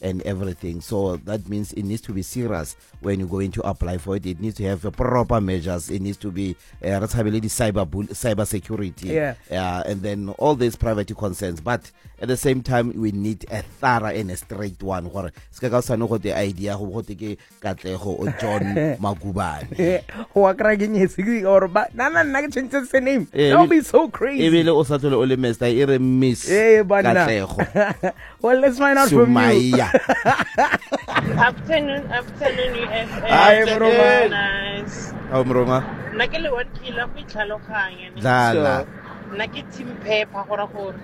and everything. So that means it needs to be serious when you're going to apply for it. It needs to have proper measures. It needs to be cyber security, and then all these privacy concerns. But at the same time, we need a thorough and a straight one. The idea of John Magubane. Name. Don't be so crazy. Well, let's find out from you. Afternoon, UFM. Hi, Mroma. Nice. How Mroma? Nakele 1 kilo go itlhaloganya. Dala. Nake team paper gore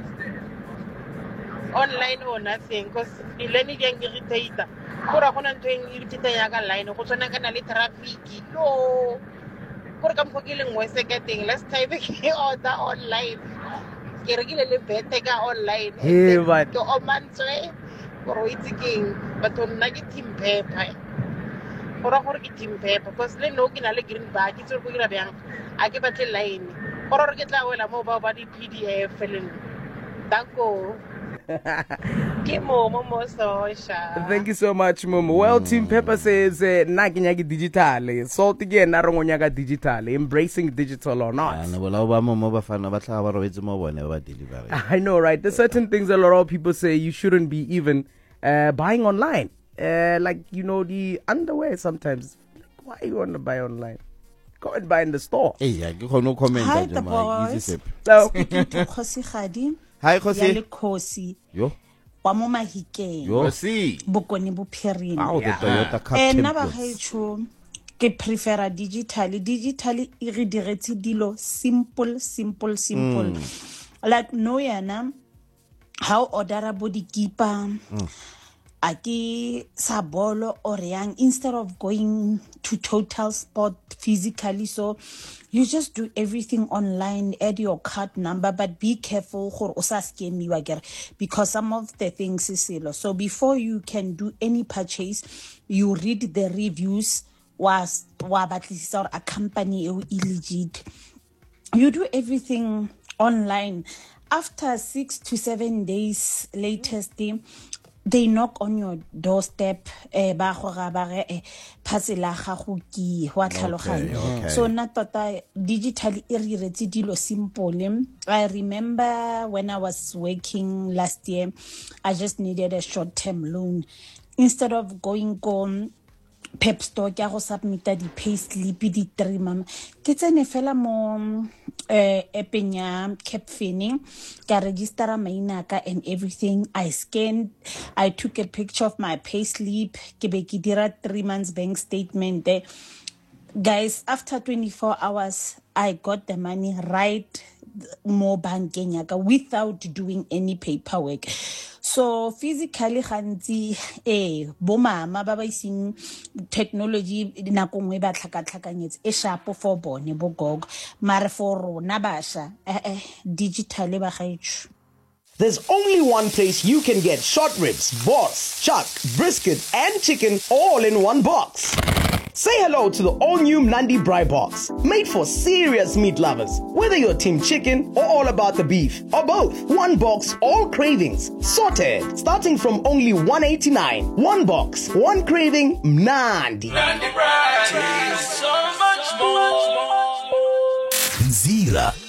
online or nothing because ileni di ang irritator. Gore go na ntwe eng irritator ya ka line go tswana kana le traffic. No. Gore ka mfo ke leng mo seketeng last time ke order online. Ke rekile le bete ka online. Hey, but ke o mantswe gore o itse keng but nna ke team paper. Gore ke team paper because le no ke na le green bag ke tsore go dira bjang a ke batle line. Gore ke tla wela mo ba di PDF leng. Danko. Thank you so much, Momo. Well, Team Pepper says, "Naginyagi digital, salt again, narongonyaga digital, embracing digital or not." I know, right? There's certain things a lot of people say you shouldn't be even buying online. Like, you know, the underwear sometimes. Why you want to buy online? Go and buy in the store. Hey, yeah, no comment. Hi, the boys. So, hi, Khosi. Ya Khosi. Yo. Wa mo Mahikeng. Yo. Khosi. Bokone Bophirima. Wow, the Toyota Captain. Nna ba gaetsho ke prefera digital e re diretse dilo simple. Like no yana how order body keeper. Aki sabolo or yang instead of going to Total Sport physically, so you just do everything online, add your card number, but be careful because some of the things is silo. So before you can do any purchase, you read the reviews was a company illegit. You do everything online. After 6 to 7 days latest day, they knock on your doorstep ba go ga ba re phasela ga go ki wa tlhaloganya. So na tota digitally iretse dilo simple. I remember when I was working last year, I just needed a short-term loan. Instead of going on Pep Store ke go submita di pay slip di 3 mama ke tsene fela mo appeng ya Capfin ka register maina ka and everything. I scanned, I took a picture of my pay slip ke be ke dira 3 months bank statement. Guys, after 24 hours I got the money right more banking yaka without doing any paperwork. So physically gantsi bo mama ba ba ising technology nako ngwe ba tlhakatlhakanyetse e sharp for bone bo gogo mare for rona basha digital ba gaetsho. There's only one place you can get short ribs, boss, chuck, brisket, and chicken all in one box. Say hello to the all-new Nandi Braai Box, made for serious meat lovers. Whether you're team chicken or all about the beef, or both, one box, all cravings, sorted, starting from only $189. One box, one craving, Nandi. Nandi Braai, so much more. Nzira